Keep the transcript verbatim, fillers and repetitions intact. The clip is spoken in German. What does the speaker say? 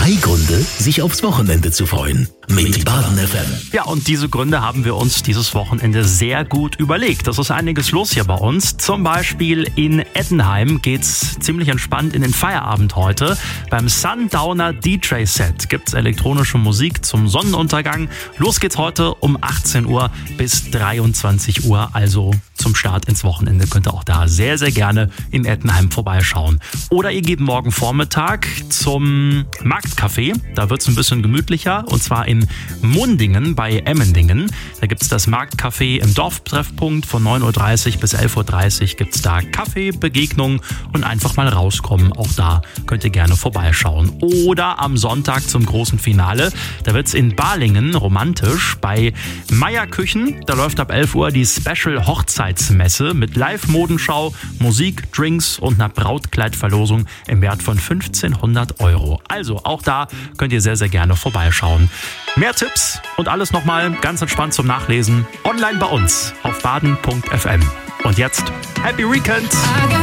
Drei Gründe, sich aufs Wochenende zu freuen. Mit Baden F M. Ja, und diese Gründe haben wir uns dieses Wochenende sehr gut überlegt. Es ist einiges los hier bei uns. Zum Beispiel in Ettenheim geht's ziemlich entspannt in den Feierabend heute. Beim Sundowner D J Set gibt's elektronische Musik zum Sonnenuntergang. Los geht's heute um achtzehn Uhr bis dreiundzwanzig Uhr, also zum Start ins Wochenende. Könnt ihr auch da sehr, sehr gerne in Ettenheim vorbeischauen. Oder ihr geht morgen Vormittag zum Marktcafé. Da wird's ein bisschen gemütlicher, und zwar in Mundingen bei Emmendingen. Da gibt's das Marktcafé im Dorftreffpunkt. Von neun Uhr dreißig bis elf Uhr dreißig gibt's da Kaffee, Begegnungen und einfach mal rauskommen. Auch da könnt ihr gerne vorbeischauen. Oder am Sonntag zum großen Finale. Da wird's in Balingen romantisch bei Meier Küchen. Da läuft ab elf Uhr die Special Hochzeitsmesse mit Live-Modenschau, Musik, Drinks und einer Brautkleidverlosung im Wert von fünfzehnhundert Euro. Also auch da könnt ihr sehr, sehr gerne vorbeischauen. Mehr Tipps und alles nochmal ganz entspannt zum Nachlesen online bei uns auf baden punkt f m. Und jetzt Happy Weekend!